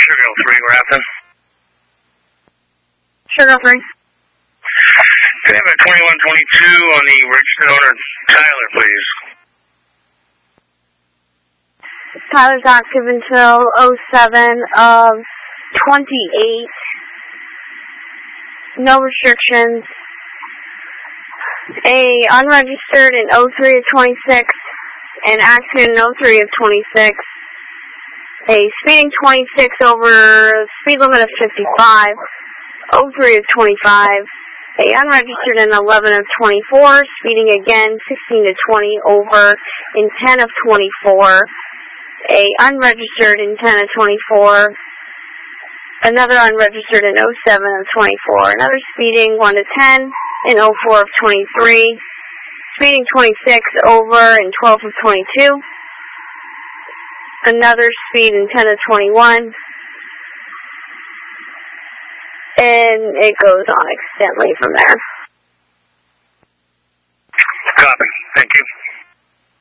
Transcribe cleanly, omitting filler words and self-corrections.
Sugar 3, Grafton. Sugar 3. Can I have a 2122 on the registered owner, Tyler, please? Tyler's active until 07 of 28. No restrictions. A unregistered in 03 of 26. An accident in 03 of 26. A speeding 26 over speed limit of 55. 03 of 25. A unregistered in 11 of 24. Speeding again 16 to 20 over in 10 of 24. A unregistered in 10 of 24. Another unregistered in 07 of 24. Another speeding 1 to 10 in 04 of 23. Speeding 26 over in 12 of 22. Another speed in 10 of 21. And it goes on extensively from there.